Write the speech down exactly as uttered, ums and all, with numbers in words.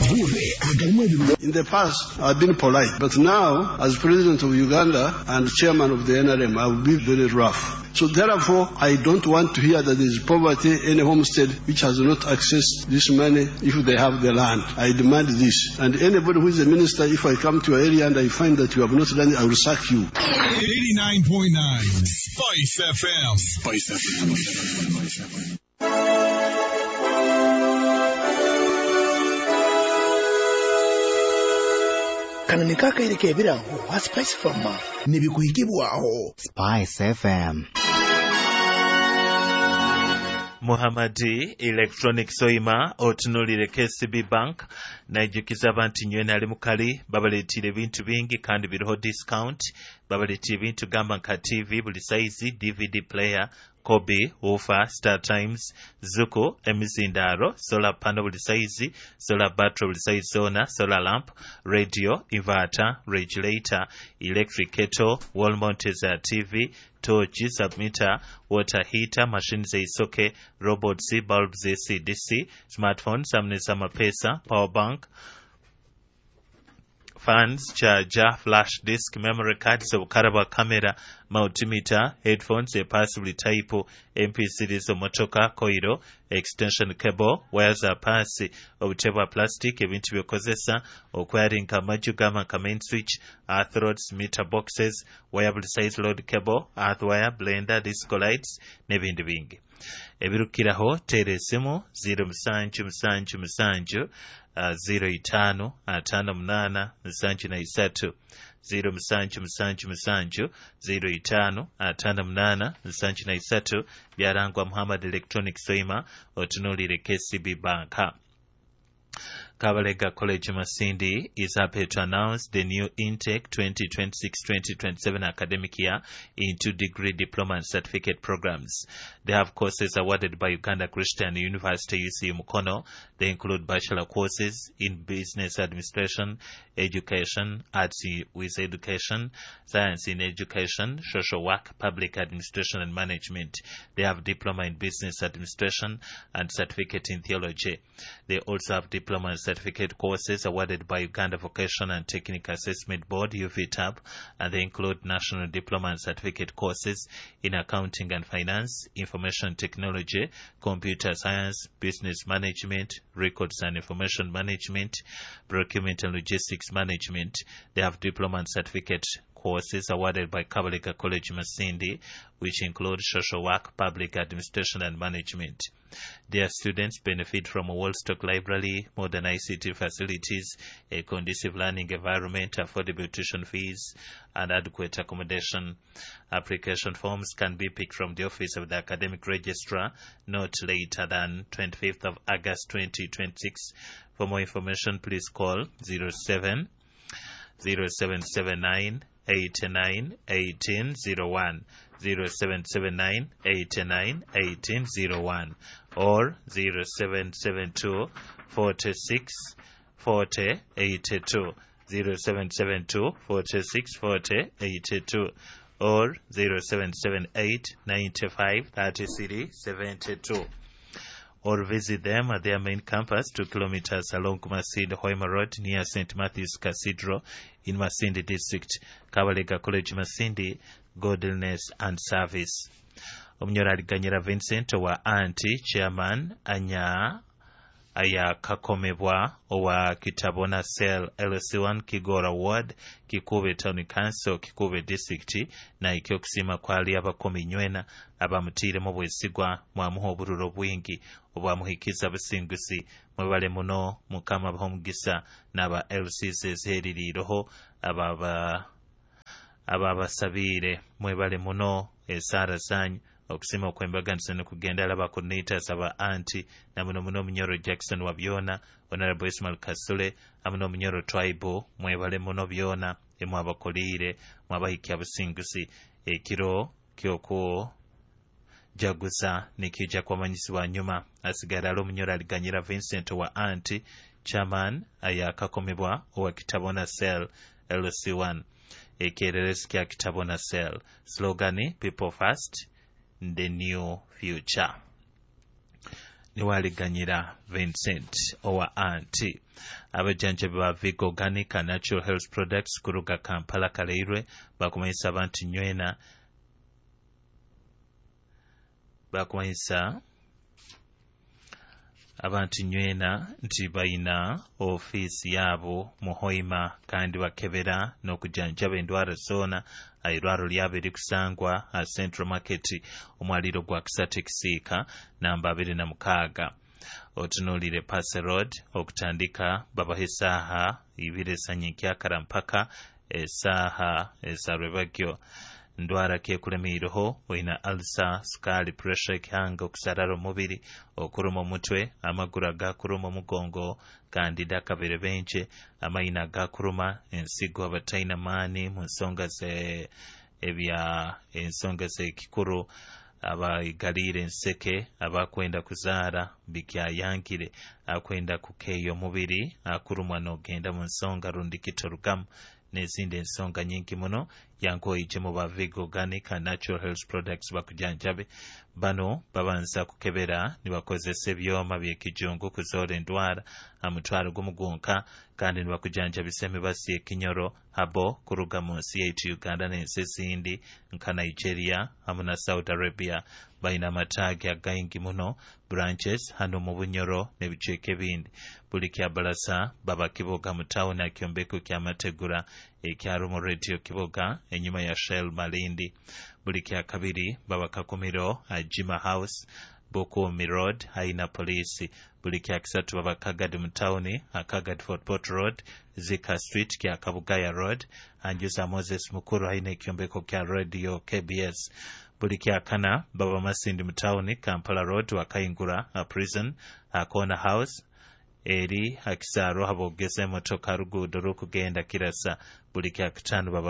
In the past, I've been polite, but now, as President of Uganda and Chairman of the N R M, I will be very rough. So therefore, I don't want to hear that there is poverty in a homestead which has not accessed this money if they have the land. I demand this. And anybody who is a minister, if I come to your area and I find that you have not done it, I will sack you. eighty-nine point nine Spice F M. Spice F M. Spice F M. Kanamika kairike birango wa Spice F M nibikuhikibwaho Spice F M. Muhammadi Electronic Soima otunulire K C B Bank najukiza abantu nywena ali mukali babaletire ebintu bingi kandi biriho discount babaletire ebintu gamba nka T V buli size D V D player Kobe, Woofer, Star Times, Zuko, Emizindaro, solar panel buli size, solar battery buli size zona, solar lamp, radio, inverter, regulator, electric kettle, wall mounted T V, torch, submeter, water heater, machines isoke, robots, bulbs, A C D C, smartphones, amneza mapesa, power bank, fans, charger, flash disk, memory cards, obukaraba camera, multimeter, headphones, a passively type, M P C Ds, motoka, koiro, extension cable, wires are passy, obuteba plastic, ebintu byokozesa, okwarinka majugama ka main switch, earth rods, meter boxes, wireable size load cable, earth wire, blender, disco lights, nebindi bingi. Ebirukiraho tere simu zero musanju musanju musanju uh, zero itano atano munana musanju na isatu zero musanju musanju musanju zero itano atano munana musanju na isatu byarangwa Muhammad Electronic Soima otunulire K C B Bank. Kabalega College Masindi is happy to announce the new intake twenty twenty-six twenty twenty-seven academic year into degree diploma and certificate programs. They have courses awarded by Uganda Christian University U C Mukono. They include bachelor courses in business administration, education, arts with education, science in education, social work, public administration and management. They have diploma in business administration and certificate in theology. They also have diploma and certificate courses awarded by Uganda Vocational and Technical Assessment Board, U V T A B, and they include national diploma and certificate courses in accounting and finance, information technology, computer science, business management, records and information management, procurement and logistics management. They have diploma and certificate courses awarded by Kabaleka College Masindi, which include social work, public administration and management. Their students benefit from a well-stocked library, modern I C T facilities, a conducive learning environment, affordable tuition fees, and adequate accommodation. Application forms can be picked from the office of the academic registrar not later than twenty-fifth of August twenty twenty-six. For more information, please call zero seven zero seven seven nine eight nine one eight zero one, zero seven seven nine eight nine one eight zero one, or zero seven seven two four six four zero eight two, zero seven seven two four six four zero eight two, or zero seven seven eight nine five three three seven two. Or visit them at their main campus, two kilometers along Masindi Hoima Road near Saint Matthew's Cathedral in Masindi District. Kabalega College Masindi, Godliness and Service. Omnyora Aliganyira Vincent wa Anti Chairman Anya aya kakomebwa owa Kitabona Cell L C one Kigora Ward Kikube Town Council Kikube District na ikyokusima kwali abakomi nywena abamutire mu bwesigwa mwamuho obururo bwingi obwamuhikiza busingusi mwebale muno mukama bahomugisa n'aba L C C zeririroho ababa ababasabire mwebale muno esara zanyu okusima okwembaganisa ne kugenda alaba coordinators aba anti na muno muno Munyoro Jackson wa byona, Honorable Ismail Kasule amuno Munyoro Tribe mwebale muno byona emwe abakolire mwabahiki abusingusi ekiro kyoko jaguza nikija kwa manyisi wa nyuma asigara alo Munyoro Aliganyira Vincent wa anti chairman aya kakomebwa owa Kitabona Cell L C one ekereresi kya Kitabona Cell slogani people first the new future. niwaliganyira Vincent owa anti abajjanjabi ba Vigo Organic and Natural Health Products kuruga Kampala Kaleirwe bakumanyisa abantu nywena bakumanyisa abantu nywena nti bayina ofiisi yaabo mu Hoima kandi bakebera n'okujjanjaba endwara zoona airwaro lyabo erikusangwa a Central Market omwaliro gwa Kisate Kisiika namba abiri na mukaaga otunuulire Passe Road okutandika babaha essaaha ibiri ez'anyenkyakara mpaka essaaha eza Lwebagyo ndwara kekulemiireho oyina alsa sukaali pressure ekihanga okusarara omubiri okuruma omutwe amaguru agakuruma omugongo kandida akabere benje amayina agakuruma ensigo abatayina maani mu nsonga ze ebya ensonga z'ekikuru abaigaliire enseke abakwenda kuzaara bikyayangire akwenda kukeeya omubiri akurumwa n'ogenda mu nsonga rundikito rugamu n'ezindi ensonga nyingi muno yangu oyije mu ba Vigo Organic and Natural Health Products bakujjanjabe bano babanza kukebera nibakozesa ebyoma by'ekijungu kuzoola endwara amutwaro gw'omugunka kandi nibakujjanjabisa emibasi ekinyoro habo kuruga mu nsi yaitu Uganda n'ensi ezindi nka Nigeria hamu na Saudi Arabia bayina amataagi agayingi muno branches hano mu Bunyoro n'ebiceeka ebindi buli kyabalasa baba Kiboga mu tawuni akyombeko ky'amategura ekyalo mu Radio Kiboga enyuma ya Shell Malindi buli kya kabiri baba Kakumiro Ajima House Bukumi Road haina polisi buli kya kisatu baba Kagadi mu tawuni Kagadi Fort Port Road Zika Street kya Kabugaya Road Anjusa Moses Mukuru haina ekyombeko kya Radio K B S buli kya kana baba Masindi mu tawuni Kampala Road Wakayingura a prison a Corner House eri akisaro habogeze motoka rugudo rukugenda kirasa buli kya kitano baba